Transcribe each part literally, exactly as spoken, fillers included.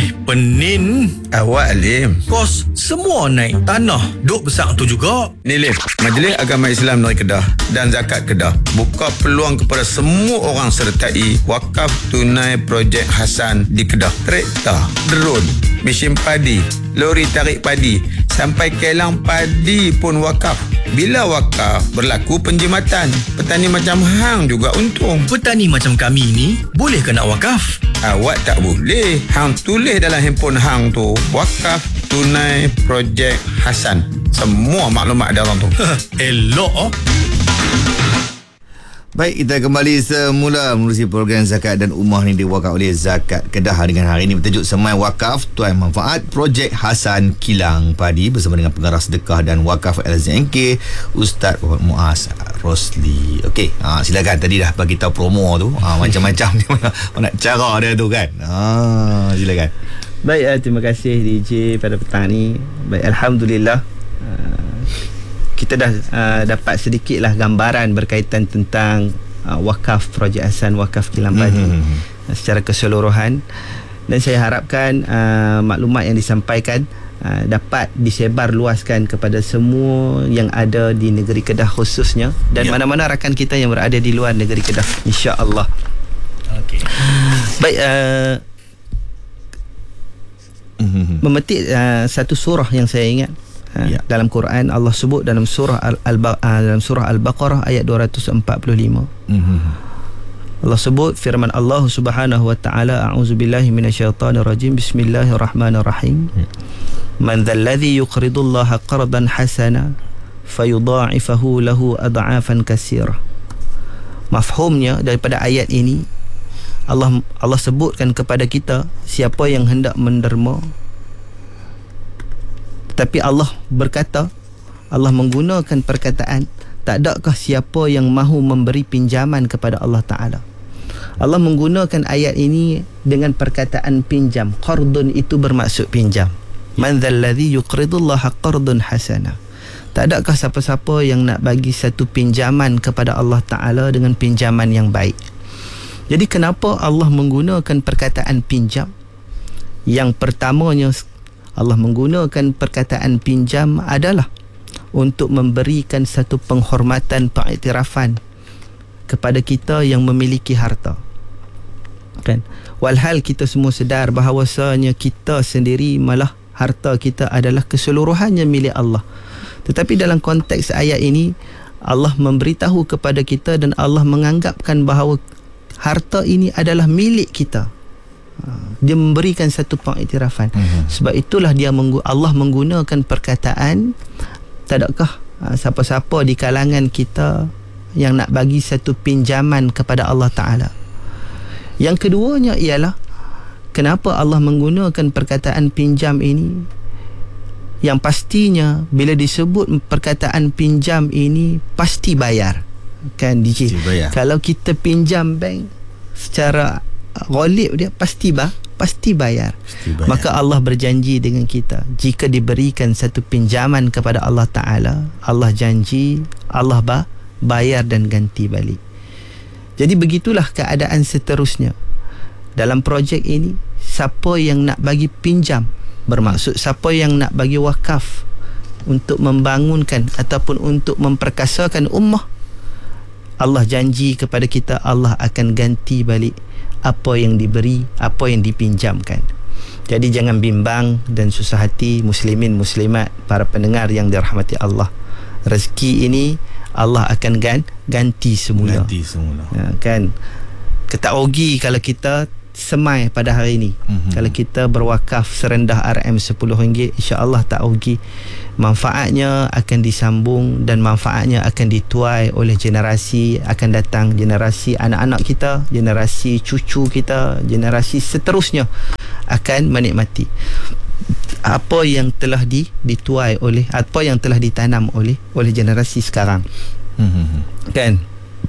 Eh, penin. Awak Lim. Kos semua naik. Tanah duk besar tu juga. Ni Lim, Majlis Agama Islam Negeri Kedah dan Zakat Kedah buka peluang kepada semua orang sertai wakaf tunai projek Hasan di Kedah. Traktor, drone, mesin padi, lori tarik padi, sampai kelang padi pun wakaf. Bila wakaf, berlaku penjimatan. Petani macam hang juga untung. Petani macam kami ni boleh ke nak wakaf? Awak tak boleh. Hang tulis dalam handphone hang tu, wakaf tunai projek Hasan. Semua maklumat ada orang tu. Elok oh. Baik, kita kembali semula menerusi program Zakat dan Umrah ni diwakaf oleh Zakat Kedah dengan hari ini bertajuk Semai Wakaf Tuai Manfaat Projek Hasan Kilang Padi bersama dengan pengarah sedekah dan wakaf L Z N K Ustaz Muaz Rosli. Okey, ha, silakan, tadi dah bagi tahu promo tu, ha, macam-macam ni nak cara dia tu kan. Ha, silakan. Baik, uh, terima kasih D J pada petang ni. Baik, alhamdulillah. Uh, kita dah uh, dapat sedikitlah gambaran berkaitan tentang uh, wakaf Projek Hasan, wakaf Kilang Padi mm-hmm. uh, secara keseluruhan, dan saya harapkan uh, maklumat yang disampaikan uh, dapat disebar luaskan kepada semua yang ada di negeri Kedah khususnya, dan yeah. mana-mana rakan kita yang berada di luar negeri Kedah, insya-Allah. Okey. Baik, uh, mm-hmm. memetik uh, satu surah yang saya ingat. Ha, ya. Dalam Quran Allah sebut dalam surah Al, Al, dalam surah Al-Baqarah ayat dua ratus empat puluh lima. Mm-hmm. Allah sebut firman Allah Subhanahu wa taala, a'udzubillahi minasyaitonir rajim, bismillahirrahmanirrahim. Mm. Man dzalladzi yuqridullaha qardan hasana fayudha'ifahu lahu ad'afan katsira. Mafhumnya daripada ayat ini, Allah Allah sebutkan kepada kita siapa yang hendak menderma, tapi Allah berkata, Allah menggunakan perkataan, tak adakah siapa yang mahu memberi pinjaman kepada Allah Ta'ala. Allah menggunakan ayat ini dengan perkataan pinjam. Qardun itu bermaksud pinjam. Man dzalladzi yuqridullaha qardun hasana. Tak adakah siapa-siapa yang nak bagi satu pinjaman kepada Allah Ta'ala dengan pinjaman yang baik. Jadi kenapa Allah menggunakan perkataan pinjam? Yang pertamanya, Allah menggunakan perkataan pinjam adalah untuk memberikan satu penghormatan, pengiktirafan kepada kita yang memiliki harta. Kan? Walhal kita semua sedar bahawasanya kita sendiri malah harta kita adalah keseluruhannya milik Allah. Tetapi dalam konteks ayat ini, Allah memberitahu kepada kita dan Allah menganggapkan bahawa harta ini adalah milik kita. Dia memberikan satu pengiktirafan. Uh-huh. Sebab itulah dia menggu- Allah menggunakan perkataan, tak adakah uh, siapa-siapa di kalangan kita yang nak bagi satu pinjaman kepada Allah Ta'ala. Yang keduanya ialah, kenapa Allah menggunakan perkataan pinjam ini? Yang pastinya bila disebut perkataan pinjam ini pasti bayar. Kan D J? Kalau kita pinjam bank secara ghalib, dia pasti bah, pasti bayar. Pasti bayar. Maka Allah berjanji dengan kita, jika diberikan satu pinjaman kepada Allah Ta'ala, Allah janji Allah bah, bayar dan ganti balik. Jadi begitulah keadaan seterusnya dalam projek ini. Siapa yang nak bagi pinjam, bermaksud siapa yang nak bagi wakaf untuk membangunkan ataupun untuk memperkasakan ummah, Allah janji kepada kita Allah akan ganti balik apa yang diberi, apa yang dipinjamkan. Jadi jangan bimbang dan susah hati muslimin muslimat, para pendengar yang dirahmati Allah. Rezeki ini Allah akan gan, ganti semula. Ganti semula. Ya, kan? Kita rugi kalau kita semai pada hari ini. Mm-hmm. Kalau kita berwakaf serendah R M sepuluh ringgit, insya-Allah tak rugi. Manfaatnya akan disambung dan manfaatnya akan dituai oleh generasi akan datang, generasi anak-anak kita, generasi cucu kita, generasi seterusnya akan menikmati apa yang telah di, dituai oleh, apa yang telah ditanam oleh oleh generasi sekarang. Mm-hmm. Kan?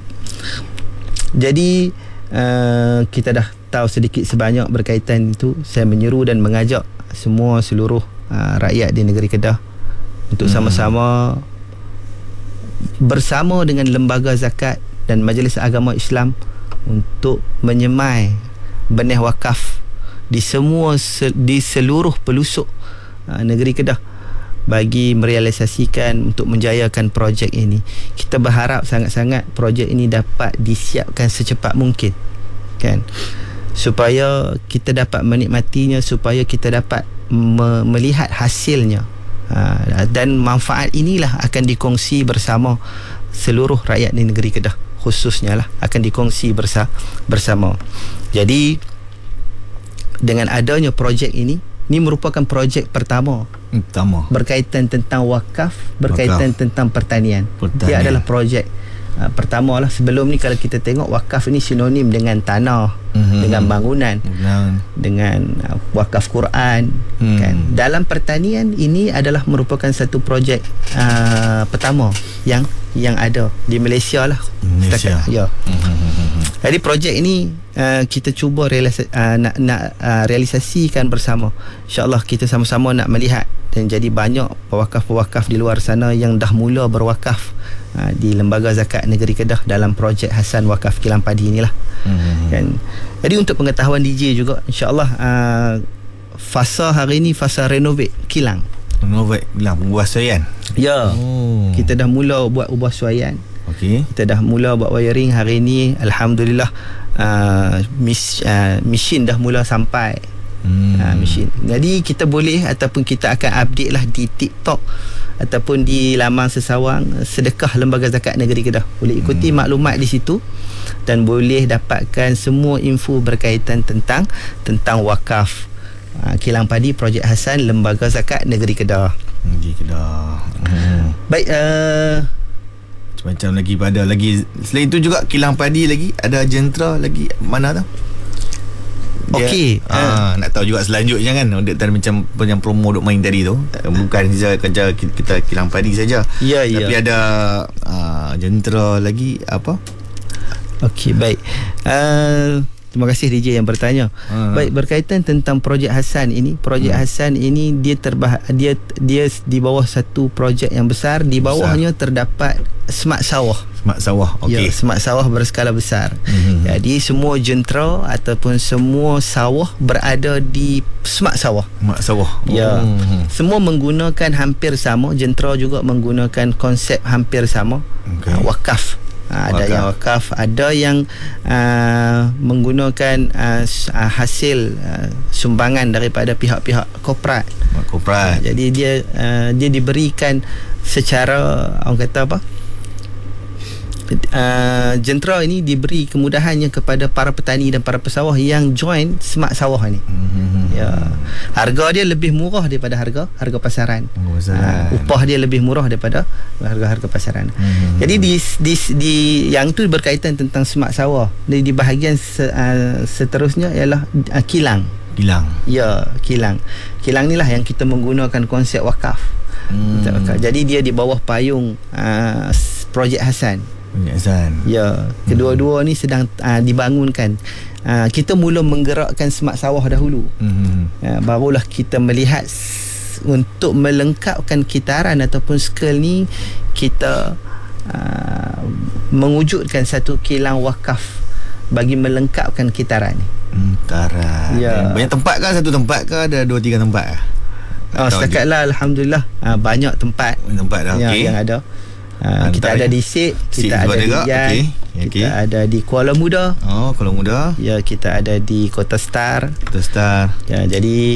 Jadi uh, kita dah tahu sedikit sebanyak berkaitan itu. Saya menyeru dan mengajak semua seluruh uh, rakyat di negeri Kedah untuk hmm. sama-sama bersama dengan Lembaga Zakat dan Majlis Agama Islam untuk menyemai benih wakaf di semua di seluruh pelosok uh, negeri Kedah bagi merealisasikan untuk menjayakan projek ini. Kita berharap sangat-sangat projek ini dapat disiapkan secepat mungkin, kan, supaya kita dapat menikmatinya, supaya kita dapat me- melihat hasilnya. Ha, dan manfaat inilah akan dikongsi bersama seluruh rakyat di negeri Kedah, khususnya lah akan dikongsi bersa- bersama. Jadi dengan adanya projek ini, ini merupakan projek pertama Pertama berkaitan tentang wakaf, berkaitan Wakaf. tentang pertanian. Pertanian. Dia adalah projek uh, pertama lah. Sebelum ni kalau kita tengok, wakaf ini sinonim dengan tanah, Mhm. dengan bangunan, Benar. dengan uh, wakaf Quran, Hmm. kan. Dalam pertanian ini adalah merupakan satu projek uh, pertama yang yang ada di Malaysia lah. Malaysia. Setakat, ya. Hmm. Jadi projek ini uh, kita cuba realisa- uh, nak nak uh, realisasikan bersama. InsyaAllah kita sama-sama nak melihat, dan jadi banyak pewakaf-pewakaf di luar sana yang dah mula berwakaf uh, di Lembaga Zakat Negeri Kedah dalam projek Hasan Wakaf Kilang Padi inilah. Hmm. Kan. Jadi untuk pengetahuan D J juga, insyaAllah uh, fasa hari ni fasa renovate kilang. Renovate bilang pembuasaian. Ya. Oh. Kita dah mula buat ubah suaian. Okey. Kita dah mula buat wiring hari ni. Alhamdulillah uh, mis, uh, mesin dah mula sampai. Hmm. uh, mesin. Jadi kita boleh ataupun kita akan update lah di TikTok ataupun di laman sesawang Sedekah Lembaga Zakat Negeri Kedah. Boleh ikuti hmm. maklumat di situ dan boleh dapatkan semua info berkaitan tentang tentang wakaf uh, Kilang Padi Projek Hasan Lembaga Zakat Negeri Kedah. Negeri Kedah. Hmm. Baik, uh, Macam lagi pada lagi selain itu juga kilang padi lagi ada jentera lagi mana tu? Dia, Okey. ah, nak tahu juga selanjutnya kan. Dia tadi macam yang promo duk main tadi tu. Bukan saja kerja kita kilang padi saja. Ya, ya. Tapi ada ah, jentera lagi apa? Okey, baik. Uh, terima kasih D J yang bertanya. Ha. Baik, berkaitan tentang projek Hasan ini, projek hmm. Hasan ini dia terbah dia dia di bawah satu projek yang besar. Di bawahnya besar. Terdapat smart sawah. Smart sawah. Okey. Ya, smart sawah berskala besar. Hmm. Jadi semua jentera ataupun semua sawah berada di smart sawah. Smart sawah. Ya. Hmm. Semua menggunakan hampir sama. Jentera juga menggunakan konsep hampir sama. Okey. Uh, wakaf. Uh, ada Wakaf. yang wakaf, ada yang uh, menggunakan uh, hasil uh, sumbangan daripada pihak-pihak korporat. Korporat. Uh, jadi dia uh, dia diberikan secara, orang kata apa? Uh, jentera ini diberi kemudahannya kepada para petani dan para pesawah yang join smart sawah ni. Hmm. Ya, harga dia lebih murah daripada harga harga pasaran. Oh, pasaran. Uh, upah dia lebih murah daripada harga-harga pasaran. Hmm. Jadi di, di di yang tu berkaitan tentang smart sawah. Di, di bahagian se, uh, seterusnya ialah uh, kilang. Kilang. Ya, kilang. Kilang ni lah yang kita menggunakan konsep wakaf. Hmm. Wakaf. Jadi dia di bawah payung uh, projek Hasan. Hasan. Ya, kedua-dua ni sedang uh, dibangunkan. Uh, kita mula menggerakkan smart sawah dahulu. Hmm. Uh, barulah kita melihat s- untuk melengkapkan kitaran ataupun skill ni, kita uh, mewujudkan satu kilang wakaf bagi melengkapkan kitaran ni. Antara. Ya. Banyak tempat kah? Satu tempat kah? Ada dua tiga tempat kah? Oh, setakat lah Alhamdulillah uh, banyak tempat Banyak tempat dah. yang, Okey. yang ada. Uh, kita ada di Sik, Sik kita ada di juga. Yan, Okey. kita Okey. ada di Kuala Muda. Oh, kalau muda. Ya, kita ada di Kota Star. Kita start. Ya, jadi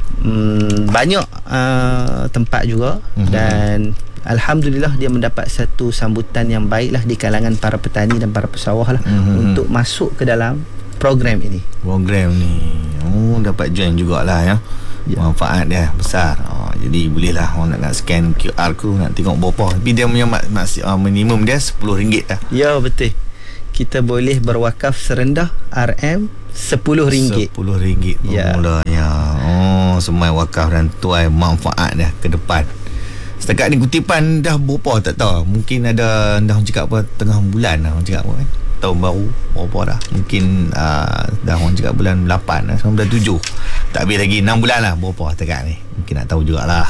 mm, banyak uh, tempat juga. Mhm. Dan Alhamdulillah dia mendapat satu sambutan yang baik lah di kalangan para petani dan para pesawah lah Mhm. untuk masuk ke dalam program ini. Program ni. Oh, dapat join jugalah ya. Ya. Manfaat dia besar. Oh, jadi bolehlah orang nak, nak scan Q R ku nak tengok berapa. Tapi dia punya mak, mak, uh, minimum dia sepuluh ringgit lah. Ya, betul. Kita boleh berwakaf serendah R M sepuluh ringgit. sepuluh ringgit Ya. bermulanya. Oh, semai wakaf dan tuai manfaat dia ke depan. Setakat ni kutipan dah berapa tak tahu. Mungkin ada dah orang cakap apa tengah bulan lah orang cakap apa kan. Tahun baru berapa dah. Mungkin uh, dah orang cakap bulan lapan lah. Sekarang bulan tujuh. Tak habis lagi enam bulan lah berapa setakat ni. Mungkin nak tahu jugalah.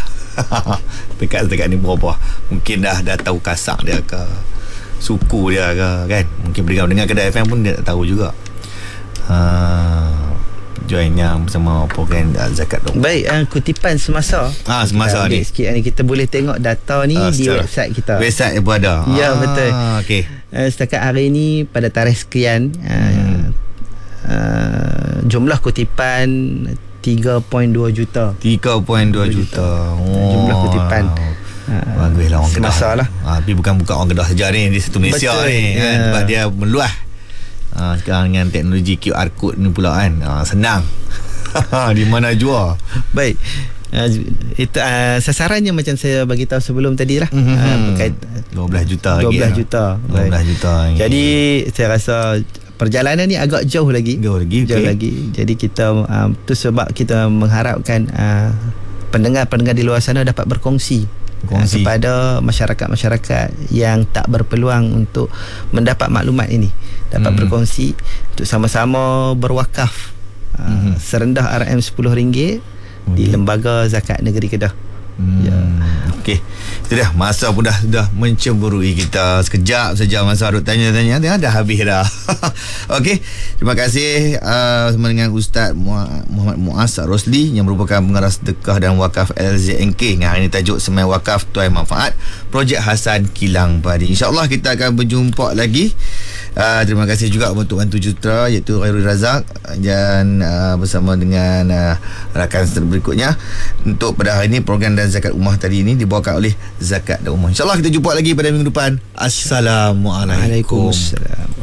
Dekat setakat ni berapa. Mungkin dah dah tahu kasak dia ke, suku dia ke kan. Mungkin dengar-dengar kedai F M pun dia tak tahu juga. Uh, join yang bersama program uh, zakat dan umrah. Baik, uh, kutipan semasa. Ah, semasa Kita ni. update sikit ni. Kita boleh tengok data ni Ah, di secara- website kita. Website pun ada. Ya, ah, betul. Okey. Uh, setakat hari ni pada tarikh sekian uh, Hmm. uh, jumlah kutipan tiga perpuluhan dua juta. tiga perpuluhan dua juta. Oh. Jumlah kutipan. Uh, Baguslah orang Kedah. semasa lah. Ah, tapi bukan bukan orang Kedah saja ni, di satu Malaysia Betul, ni kan, ya. sebab dia meluas. Ah, sekarang dengan teknologi Q R code ni pula kan. Ah, senang. Di mana jua. Baik. Uh, itu uh, sasarannya macam saya bagi tahu sebelum tadi lah. Mm-hmm. Uh, berkait dua belas juta lagi. dua belas lah. juta. dua belas juta lagi. Jadi saya rasa perjalanan ni agak jauh lagi. Jauh lagi, Jauh okey. lagi. Jadi kita uh, tu sebab kita mengharapkan uh, pendengar-pendengar di luar sana dapat berkongsi. Berkongsi. Uh, kepada masyarakat-masyarakat yang tak berpeluang untuk mendapat maklumat ini, dapat Mhm. berkongsi untuk sama-sama berwakaf uh, Mhm. serendah R M sepuluh ringgit di Okey. Lembaga Zakat Negeri Kedah. Hmm. Ya. Okey. Itu dah, masa pun dah dah mencemburui kita. Sekejap saja masa duk tanya-tanya dah, dah habis dah. Okey. Terima kasih uh, bersama dengan Ustaz Muhammad Muaz Rosli yang merupakan pengarah sedekah dan wakaf L Z N K. Yang hari ini tajuk Semai Wakaf Tuai Manfaat Projek Hasan Kilang Padi. InsyaAllah kita akan berjumpa lagi. Uh, terima kasih juga untuk bantu Jutra iaitu Khairul Razak dan uh, bersama dengan uh, rakan berikutnya untuk pada hari ini program dan zakat umrah tadi ini dibawakan oleh Zakat dan Umrah. InsyaAllah kita jumpa lagi pada minggu depan. Assalamualaikum. Waalaikumsalam.